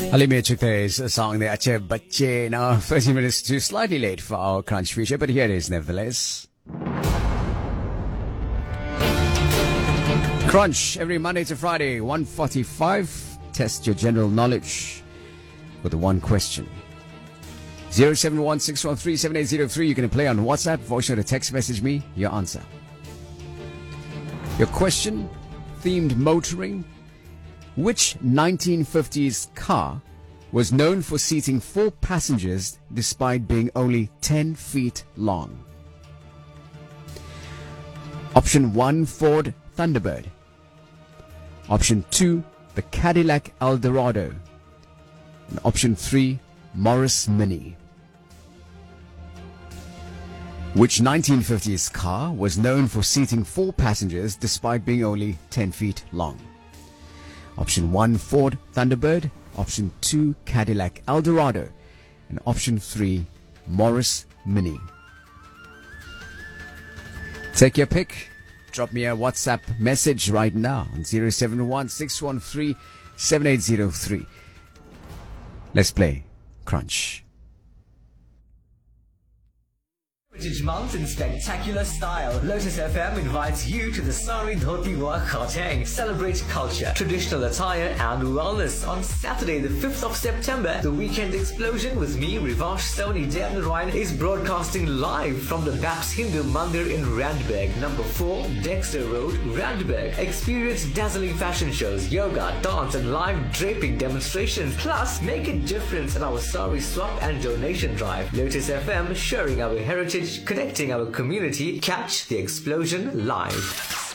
Ali Mechute's song the Ache Bache. Now 30 minutes too slightly late for our crunch feature, but here it is nevertheless. Crunch every Monday to Friday, 1:45. Test your general knowledge with the one question. 0716137803. You can play on WhatsApp, voice note or text message me your answer. Your question, themed motoring. Which 1950s car was known for seating 4 passengers despite being only 10 feet long? Option 1, Ford Thunderbird. Option 2, the Cadillac Eldorado. And option 3, Morris Mini. Which 1950s car was known for seating 4 passengers despite being only 10 feet long? Option 1, Ford Thunderbird. Option 2, Cadillac Eldorado. And option 3, Morris Mini. Take your pick. Drop me a WhatsApp message right now on 0716137803. Let's play Crunch. Heritage Month in spectacular style. Lotus FM invites you to the Sari Dhoti Walk Gauteng. Celebrate culture, traditional attire and wellness on Saturday the 5th of September. The Weekend Explosion with me, Rivash Soni Devnarayan, is broadcasting live from the Baps Hindu Mandir in Randburg, number 4, Dexter Road, Randburg. Experience dazzling fashion shows, yoga, dance and live draping demonstrations. Plus, make a difference in our Sari swap and donation drive. Lotus FM, sharing our heritage, connecting our community. Catch the explosion live.